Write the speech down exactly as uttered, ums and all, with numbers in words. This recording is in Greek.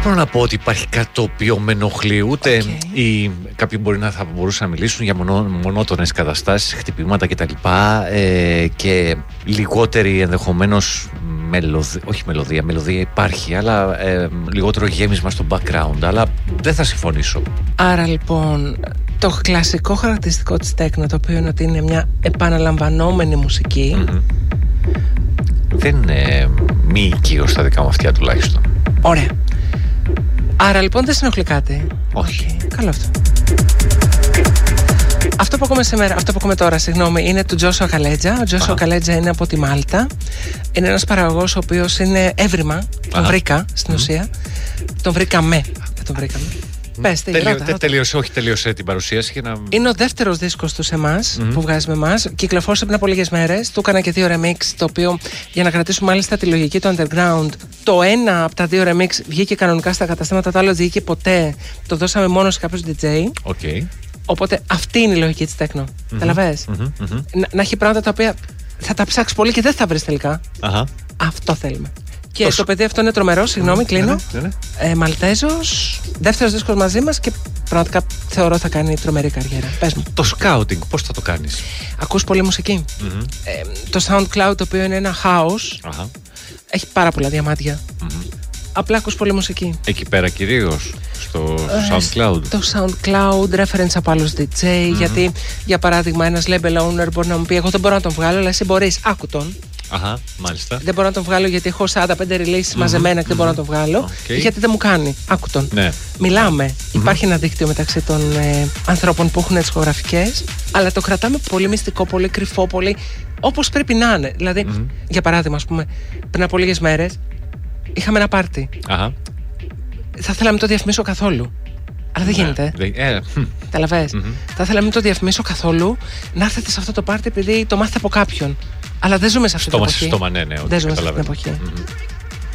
μπορώ να πω ότι υπάρχει κάτι το οποίο με ενοχλεί, ούτε Okay. ή κάποιοι μπορεί να θα μπορούσαν να μιλήσουν για μονό, μονότονες καταστάσεις, χτυπήματα κτλ. Ε, και λιγότερη ενδεχομένως μελωδία, όχι μελωδία, μελωδία υπάρχει, αλλά ε, λιγότερο γέμισμα στο background, αλλά δεν θα συμφωνήσω. Άρα λοιπόν το κλασικό χαρακτηριστικό της τέκνο, το οποίο είναι ότι είναι μια επαναλαμβανόμενη μουσική, Mm-hmm. Δεν είναι μη οικείο στα δικά μου αυτιά τουλάχιστον. Ωραία. Άρα λοιπόν δεν συνοχλεί κάτι. Όχι. Okay, καλό αυτό. Αυτό που ακούμε σήμερα, αυτό που ακούμε τώρα, συγγνώμη, είναι του Τζόσουα Καλέτζα. Ο Τζόσουα Καλέτζα είναι από τη Μάλτα. Είναι ένας παραγωγός ο οποίος είναι έβριμα. Τον Αχα. βρήκα στην mm. ουσία. Τον βρήκαμε. Δεν τον βρήκαμε. Πες, τι, Τέλειο, ρώτα, ρώτα. τελείωσε, όχι τελείωσε την παρουσίαση για να... Είναι ο δεύτερος δίσκος του σε εμάς, Mm. που βγάζει με εμάς. Κυκλοφόρησε πριν από λίγες μέρες. Του έκανα και δύο remix, το οποίο για να κρατήσουμε μάλιστα τη λογική του underground. Το ένα από τα δύο remix βγήκε κανονικά στα καταστήματα, το άλλο δεν βγήκε ποτέ. Το δώσαμε μόνο σε κάποιους ντι τζέι. Okay. Οπότε αυτή είναι η λογική της τέκνο. Mm-hmm. Καταλαβες. Mm-hmm. Mm-hmm. Να, να έχει πράγματα τα οποία θα τα ψάξει πολύ και δεν θα βρει τελικά. Uh-huh. Αυτό θέλουμε. Και Τόσο. το παιδί αυτό είναι τρομερό, συγγνώμη, Mm-hmm. κλείνω. Ναι, ναι, ναι. Ε, Μαλτέζος, δεύτερος δίσκος μαζί μας και πραγματικά θεωρώ θα κάνει τρομερή καριέρα. Πες μου. Το scouting, πώς θα το κάνεις? Ακούς πολύ μουσική. Mm-hmm. Ε, το SoundCloud, το οποίο είναι ένα house, Uh-huh. έχει πάρα πολλά διαμάντια. Mm-hmm. Απλά ακούς πολύ μουσική. Εκεί πέρα κυρίως, στο Ε, SoundCloud. Το SoundCloud, reference από άλλους ντι τζέι, Mm-hmm. γιατί για παράδειγμα ένας label owner μπορεί να μου πει: εγώ δεν μπορώ να τον βγάλω, αλλά εσύ μπορείς, άκου τον. Αχα, μάλιστα. Δεν μπορώ να τον βγάλω γιατί έχω σαράντα πέντε releases Mm-hmm. μαζεμένα και δεν μπορώ να τον βγάλω. Okay. Γιατί δεν μου κάνει. Άκου τον. Ναι. Μιλάμε. Mm-hmm. Υπάρχει ένα δίκτυο μεταξύ των ε, ανθρώπων που έχουν δισκογραφικές, αλλά το κρατάμε πολύ μυστικό, πολύ κρυφό, πολύ όπως πρέπει να είναι. Δηλαδή, Mm-hmm. για παράδειγμα, ας πούμε, πριν από λίγες μέρες είχαμε ένα πάρτι. Αχα. Θα ήθελα να μην το διαφημίσω καθόλου. Αλλά δεν Ναι. γίνεται. Δεν- Ε, hm. Καταλαβες. Mm-hmm. Θα ήθελα να μην το διαφημίσω καθόλου, να έρθετε σε αυτό το πάρτι επειδή το μάθετε από κάποιον. Αλλά δεν ζούμε σε αυτή την Στόμα εποχή. σε στόμα, ναι, ναι. Δεν ζούμε σε αυτή την καταλαβαίνω. εποχή. Mm-hmm.